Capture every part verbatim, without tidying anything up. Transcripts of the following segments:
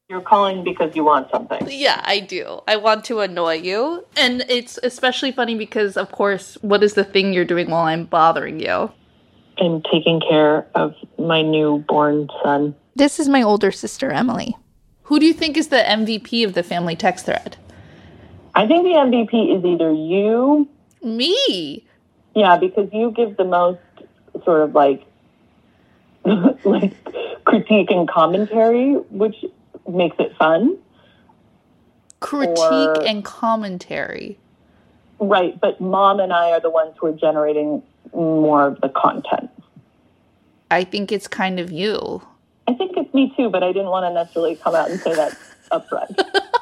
You're calling because you want something. Yeah, I do. I want to annoy you. And it's especially funny because, of course, what is the thing you're doing while I'm bothering you? I'm taking care of my newborn son. This is my older sister, Emily. Who do you think is the M V P of the family text thread? I think the M V P is either you... Me? Yeah, because you give the most sort of like, like critique and commentary, which makes it fun. Critique or, and commentary. Right, but Mom and I are the ones who are generating more of the content. I think it's kind of you. I think it's me too, but I didn't want to necessarily come out and say that upfront.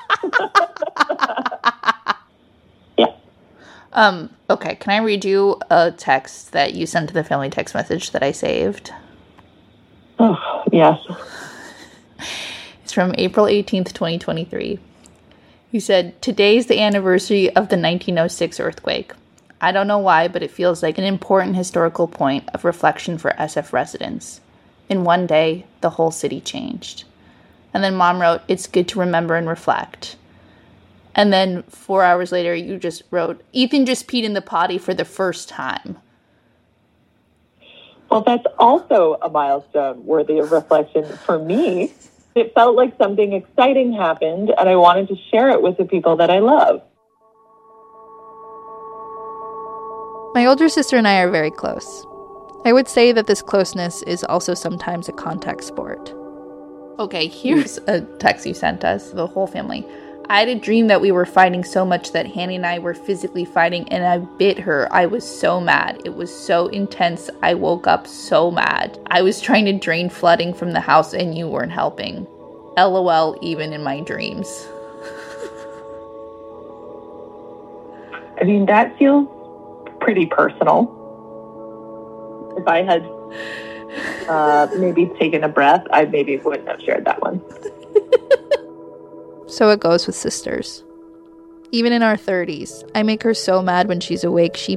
Yeah. Um, okay, can I read you a text that you sent to the family text message that I saved? Oh, yes. It's from April eighteenth, twenty twenty-three. You said, "Today's the anniversary of the nineteen oh six earthquake. I don't know why, but it feels like an important historical point of reflection for S F residents. In one day, the whole city changed." And then Mom wrote, "It's good to remember and reflect." And then four hours later, you just wrote, "Ethan just peed in the potty for the first time." Well, that's also a milestone worthy of reflection for me. It felt like something exciting happened, and I wanted to share it with the people that I love. My older sister and I are very close. I would say that this closeness is also sometimes a contact sport. Okay, here's a text you sent us, the whole family. "I had a dream that we were fighting so much that Hanny and I were physically fighting, and I bit her. I was so mad. It was so intense. I woke up so mad. I was trying to drain flooding from the house, and you weren't helping. LOL, even in my dreams." I mean, that feels pretty personal. If I had uh, maybe taken a breath, I maybe wouldn't have shared that one. So it goes with sisters. Even in our thirties, I make her so mad when she's awake, she